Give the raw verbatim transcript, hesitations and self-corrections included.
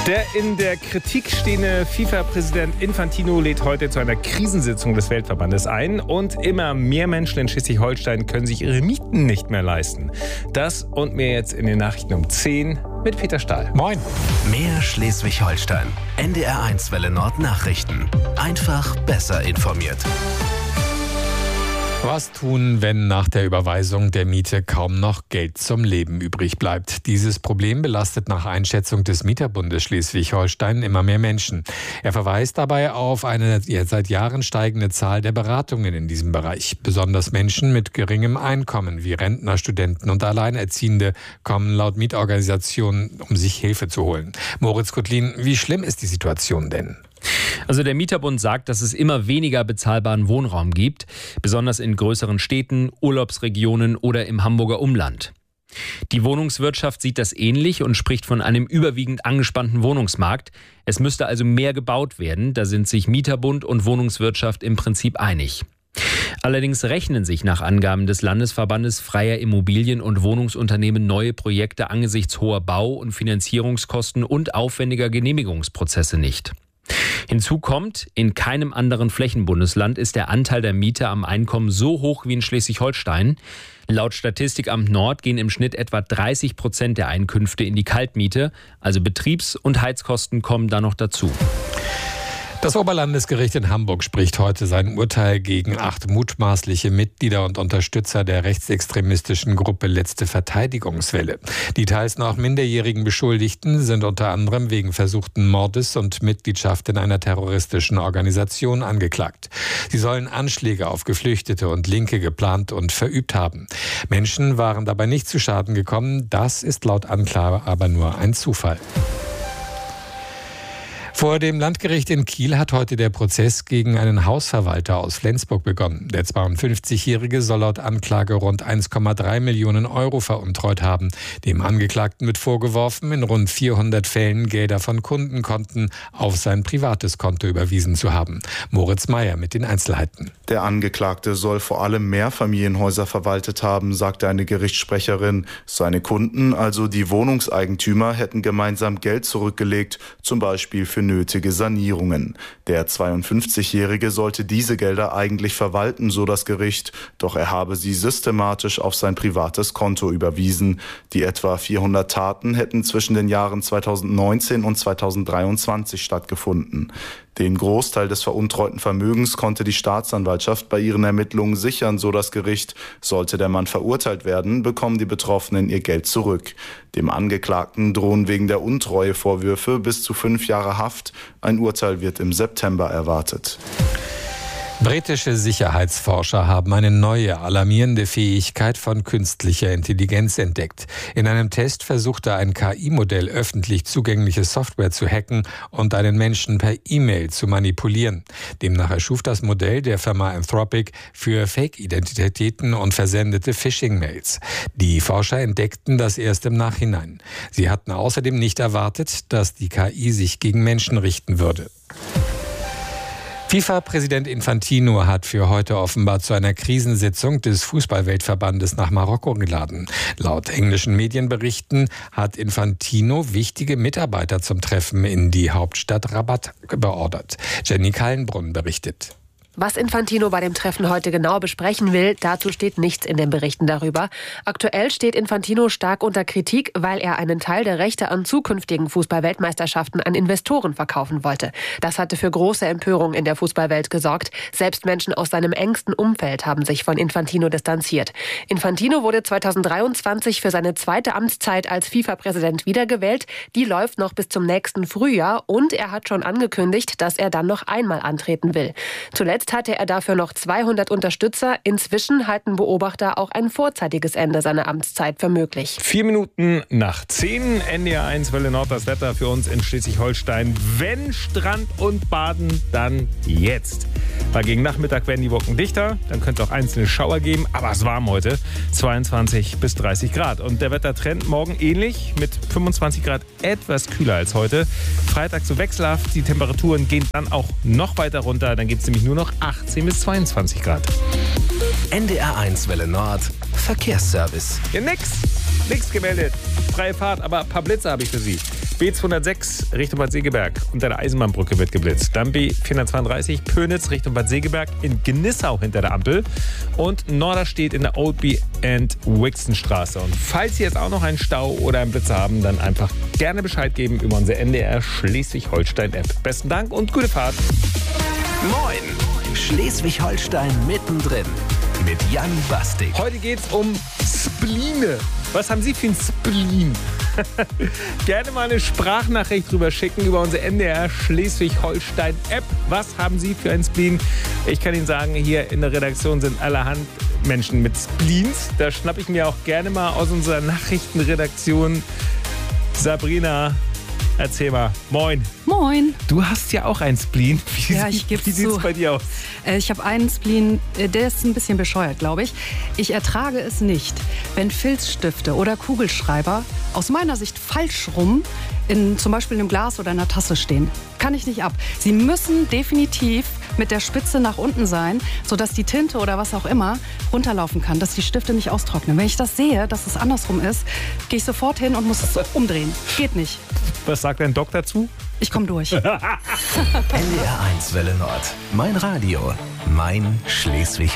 Der in der Kritik stehende FIFA-Präsident Infantino lädt heute zu einer Krisensitzung des Weltverbandes ein. Und immer mehr Menschen in Schleswig-Holstein können sich ihre Mieten nicht mehr leisten. Das und mehr jetzt in den Nachrichten um zehn mit Peter Stahl. Moin. Mehr Schleswig-Holstein. N D R eins Welle Nord Nachrichten. Einfach besser informiert. Was tun, wenn nach der Überweisung der Miete kaum noch Geld zum Leben übrig bleibt? Dieses Problem belastet nach Einschätzung des Mieterbundes Schleswig-Holstein immer mehr Menschen. Er verweist dabei auf eine seit Jahren steigende Zahl der Beratungen in diesem Bereich. Besonders Menschen mit geringem Einkommen wie Rentner, Studenten und Alleinerziehende kommen laut Mietorganisationen, um sich Hilfe zu holen. Moritz Kotlin, wie schlimm ist die Situation denn? Also der Mieterbund sagt, dass es immer weniger bezahlbaren Wohnraum gibt, besonders in größeren Städten, Urlaubsregionen oder im Hamburger Umland. Die Wohnungswirtschaft sieht das ähnlich und spricht von einem überwiegend angespannten Wohnungsmarkt. Es müsste also mehr gebaut werden, da sind sich Mieterbund und Wohnungswirtschaft im Prinzip einig. Allerdings rechnen sich nach Angaben des Landesverbandes freier Immobilien- und Wohnungsunternehmen neue Projekte angesichts hoher Bau- und Finanzierungskosten und aufwendiger Genehmigungsprozesse nicht. Hinzu kommt, in keinem anderen Flächenbundesland ist der Anteil der Mieter am Einkommen so hoch wie in Schleswig-Holstein. Laut Statistikamt Nord gehen im Schnitt etwa dreißig Prozent der Einkünfte in die Kaltmiete, also Betriebs- und Heizkosten kommen da noch dazu. Das Oberlandesgericht in Hamburg spricht heute sein Urteil gegen acht mutmaßliche Mitglieder und Unterstützer der rechtsextremistischen Gruppe Letzte Verteidigungswelle. Die teils noch minderjährigen Beschuldigten sind unter anderem wegen versuchten Mordes und Mitgliedschaft in einer terroristischen Organisation angeklagt. Sie sollen Anschläge auf Geflüchtete und Linke geplant und verübt haben. Menschen waren dabei nicht zu Schaden gekommen. Das ist laut Anklage aber nur ein Zufall. Vor dem Landgericht in Kiel hat heute der Prozess gegen einen Hausverwalter aus Flensburg begonnen. Der zweiundfünfzigjährige soll laut Anklage rund eins Komma drei Millionen Euro veruntreut haben. Dem Angeklagten wird vorgeworfen, in rund vierhundert Fällen Gelder von Kundenkonten auf sein privates Konto überwiesen zu haben. Moritz Meyer mit den Einzelheiten. Der Angeklagte soll vor allem Mehrfamilienhäuser verwaltet haben, sagte eine Gerichtssprecherin. Seine Kunden, also die Wohnungseigentümer, hätten gemeinsam Geld zurückgelegt, zum Beispiel für nötige Sanierungen. Der zweiundfünfzigjährige sollte diese Gelder eigentlich verwalten, so das Gericht, doch er habe sie systematisch auf sein privates Konto überwiesen. Die etwa vierhundert Taten hätten zwischen den Jahren zweitausendneunzehn und zweitausenddreiundzwanzig stattgefunden. Den Großteil des veruntreuten Vermögens konnte die Staatsanwaltschaft bei ihren Ermittlungen sichern, so das Gericht. Sollte der Mann verurteilt werden, bekommen die Betroffenen ihr Geld zurück. Dem Angeklagten drohen wegen der Untreue Vorwürfe bis zu fünf Jahre Haft. Ein Urteil wird im September erwartet. Britische Sicherheitsforscher haben eine neue, alarmierende Fähigkeit von künstlicher Intelligenz entdeckt. In einem Test versuchte ein K I-Modell öffentlich zugängliche Software zu hacken und einen Menschen per E-Mail zu manipulieren. Demnach erschuf das Modell der Firma Anthropic für Fake-Identitäten und versendete Phishing-Mails. Die Forscher entdeckten das erst im Nachhinein. Sie hatten außerdem nicht erwartet, dass die K I sich gegen Menschen richten würde. FIFA-Präsident Infantino hat für heute offenbar zu einer Krisensitzung des Fußballweltverbandes nach Marokko geladen. Laut englischen Medienberichten hat Infantino wichtige Mitarbeiter zum Treffen in die Hauptstadt Rabat beordert. Jenny Kallenbrunn berichtet. Was Infantino bei dem Treffen heute genau besprechen will, dazu steht nichts in den Berichten darüber. Aktuell steht Infantino stark unter Kritik, weil er einen Teil der Rechte an zukünftigen Fußball-Weltmeisterschaften an Investoren verkaufen wollte. Das hatte für große Empörung in der Fußballwelt gesorgt. Selbst Menschen aus seinem engsten Umfeld haben sich von Infantino distanziert. Infantino wurde zweitausenddreiundzwanzig für seine zweite Amtszeit als FIFA-Präsident wiedergewählt. Die läuft noch bis zum nächsten Frühjahr und er hat schon angekündigt, dass er dann noch einmal antreten will. Zuletzt hatte er dafür noch zweihundert Unterstützer. Inzwischen halten Beobachter auch ein vorzeitiges Ende seiner Amtszeit für möglich. Vier Minuten nach zehn, N D R eins Welle Nord, das Wetter für uns in Schleswig-Holstein. Wenn Strand und Baden, dann jetzt. Weil gegen Nachmittag werden die Wolken dichter, dann könnte es auch einzelne Schauer geben, aber es ist warm heute, zweiundzwanzig bis dreißig Grad. Und der Wettertrend morgen ähnlich, mit fünfundzwanzig Grad etwas kühler als heute. Freitag so wechselhaft, die Temperaturen gehen dann auch noch weiter runter, dann gibt es nämlich nur noch achtzehn bis zweiundzwanzig Grad. N D R eins Welle Nord, Verkehrsservice. Ja, nix, nix gemeldet. Freie Fahrt, aber ein paar Blitze habe ich für Sie. B zweihundertsechs Richtung Bad Segeberg unter der Eisenbahnbrücke wird geblitzt. Dann B vierhundertzweiunddreißig Pönitz Richtung Bad Segeberg in Gnissau hinter der Ampel. Und Norderstedt in der Oldby and Wixen Straße. Und falls Sie jetzt auch noch einen Stau oder einen Blitzer haben, dann einfach gerne Bescheid geben über unsere N D R Schleswig-Holstein-App. Besten Dank und gute Fahrt. Moin! Schleswig-Holstein mittendrin mit Jan Bastik. Heute geht es um Spleene. Was haben Sie für ein Spleen? Gerne mal eine Sprachnachricht drüber schicken über unsere N D R Schleswig-Holstein-App. Was haben Sie für ein Spleen? Ich kann Ihnen sagen, hier in der Redaktion sind allerhand Menschen mit Spleens. Da schnappe ich mir auch gerne mal aus unserer Nachrichtenredaktion. Sabrina, erzähl mal. Moin. Moin. Du hast ja auch ein Spleen. Wie, Ja, ich geb's wie sieht es zu. bei dir aus? Äh, Ich habe einen Spleen, äh, der ist ein bisschen bescheuert, glaube ich. Ich ertrage es nicht, wenn Filzstifte oder Kugelschreiber aus meiner Sicht falsch rum in zum Beispiel einem Glas oder einer Tasse stehen. Kann ich nicht ab. Sie müssen definitiv mit der Spitze nach unten sein, sodass die Tinte oder was auch immer runterlaufen kann, dass die Stifte nicht austrocknen. Wenn ich das sehe, dass es andersrum ist, gehe ich sofort hin und muss es umdrehen. Geht nicht. Was sagt dein Doc dazu? Ich komme durch. N D R eins Welle Nord. Mein Radio. Mein Schleswig